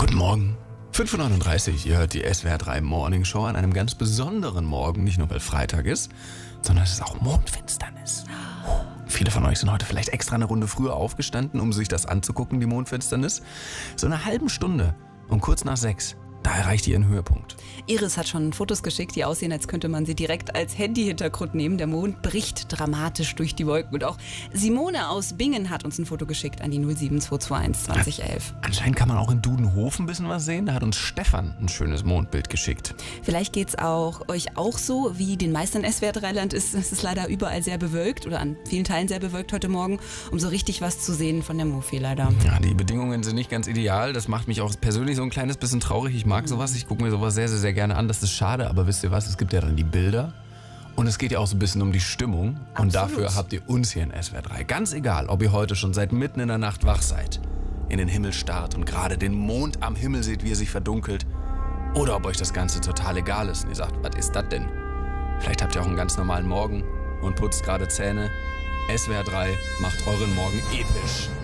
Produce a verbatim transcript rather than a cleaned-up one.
Guten Morgen. fünf Uhr neununddreißig, ihr hört die S W R drei Morning Show an einem ganz besonderen Morgen. Nicht nur, weil Freitag ist, sondern es ist auch Mondfinsternis. Viele von euch sind heute vielleicht extra eine Runde früher aufgestanden, um sich das anzugucken, die Mondfinsternis. So eine halbe Stunde um kurz nach sechs. Da erreicht ihr ihren Höhepunkt. Iris hat schon Fotos geschickt, die aussehen, als könnte man sie direkt als Handy-Hintergrund nehmen. Der Mond bricht dramatisch durch die Wolken. Und auch Simone aus Bingen hat uns ein Foto geschickt an die null sieben zwei zwei eins zwanzig elf. Anscheinend kann man auch in Dudenhofen ein bisschen was sehen. Da hat uns Stefan ein schönes Mondbild geschickt. Vielleicht geht es auch euch auch so, wie den meisten S W R drei Land ist. Es ist leider überall sehr bewölkt oder an vielen Teilen sehr bewölkt heute Morgen, um so richtig was zu sehen von der Mofi leider. Ja, die Bedingungen sind nicht ganz ideal. Das macht mich auch persönlich so ein kleines bisschen traurig. Ich mag sowas. Ich gucke mir sowas sehr, sehr, sehr gerne an. Das ist schade, aber wisst ihr was? Es gibt ja dann die Bilder und es geht ja auch so ein bisschen um die Stimmung. Und Absolut. Dafür habt ihr uns hier in S W R drei. Ganz egal, ob ihr heute schon seit mitten in der Nacht wach seid, in den Himmel starrt und gerade den Mond am Himmel seht, wie er sich verdunkelt. Oder ob euch das Ganze total egal ist und ihr sagt, was ist das denn? Vielleicht habt ihr auch einen ganz normalen Morgen und putzt gerade Zähne. S W R drei macht euren Morgen episch.